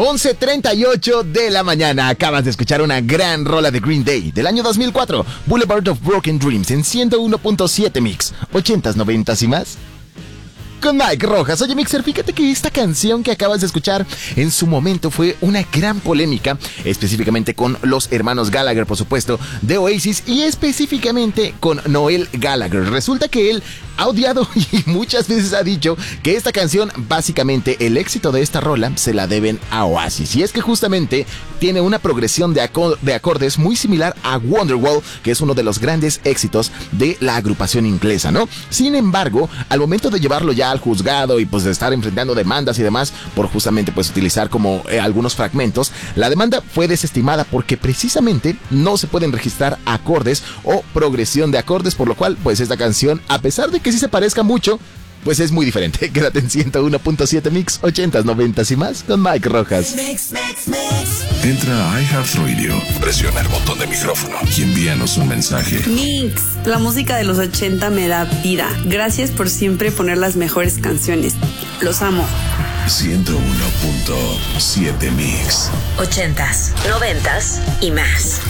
11:38 de la mañana. Acabas de escuchar una gran rola de Green Day del año 2004, Boulevard of Broken Dreams, en 101.7 Mix, 80s, 90s y más. Con Mike Rojas. Oye, Mixer, fíjate que esta canción que acabas de escuchar en su momento fue una gran polémica, específicamente con los hermanos Gallagher, por supuesto, de Oasis, y específicamente con Noel Gallagher. Resulta que él ha odiado y muchas veces ha dicho que esta canción, básicamente el éxito de esta rola, se la deben a Oasis. Y es que justamente tiene una progresión de acordes muy similar a Wonderwall, que es uno de los grandes éxitos de la agrupación inglesa, ¿no? Sin embargo, al momento de llevarlo ya al juzgado y pues de estar enfrentando demandas y demás por justamente pues utilizar como algunos fragmentos, la demanda fue desestimada porque precisamente no se pueden registrar acordes o progresión de acordes, por lo cual pues esta canción, a pesar de que sí se parezca mucho, pues es muy diferente. Quédate en 101.7 Mix, 80s, 90s y más con Mike Rojas. Mix. Entra a iHeartRadio, presiona el botón de micrófono y envíanos un mensaje. Mix, la música de los 80 me da vida. Gracias por siempre poner las mejores canciones. Los amo. 101.7 Mix. 80s, 90s y más.